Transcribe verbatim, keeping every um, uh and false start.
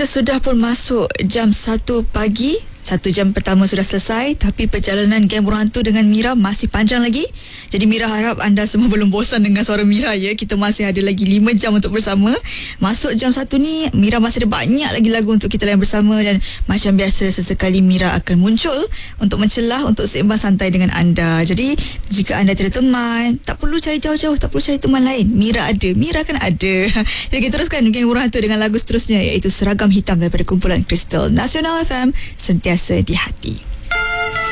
kita sudah pun masuk jam satu pagi. Satu jam pertama sudah selesai, tapi perjalanan Geng Burung Hantu dengan Mira masih panjang lagi. Jadi Mira harap anda semua belum bosan dengan suara Mira ya. Kita masih ada lagi lima jam untuk bersama. Masuk jam satu ni, Mira masih ada banyak lagi lagu untuk kita layan bersama. Dan macam biasa, sesekali Mira akan muncul untuk mencelah, untuk sembang santai dengan anda. Jadi jika anda tidak teman, tak perlu cari jauh-jauh, tak perlu cari teman lain. Mira ada, Mira kan ada. Jadi kita teruskan Geng Burung Hantu dengan lagu seterusnya, iaitu Seragam Hitam daripada kumpulan Kristal. Nasional F M, sentiasa di hati.